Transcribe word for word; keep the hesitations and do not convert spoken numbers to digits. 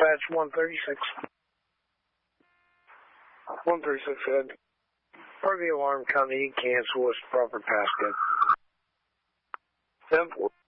Dispatch one thirty-six. one thirty-six head. Per the alarm company, cancel with proper passcode. ten four.